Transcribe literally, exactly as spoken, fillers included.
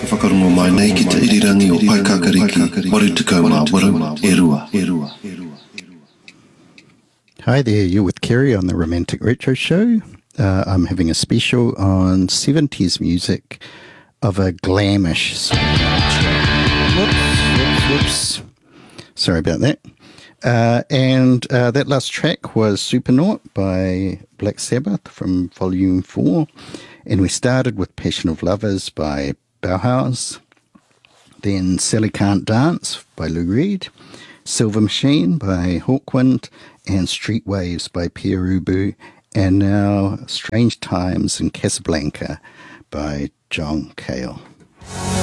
whakarongo mai nei ki te irirangi o Pai Kakariki, Mori Tukau Mā Waru, e rua. Hi there, you're with Kerry on the Romantic Retro Show. Uh, I'm having a special on seventies music of a glamish sort of nature. Whoops, whoops, whoops. Sorry about that. Uh, and uh, that last track was Supernaut by Black Sabbath from Volume four. And we started with Passion of Lovers by Bauhaus. Then Sally Can't Dance by Lou Reed. Silver Machine by Hawkwind. And Street Waves by Pierre Ubu. And now Strange Times in Casablanca by John Cale.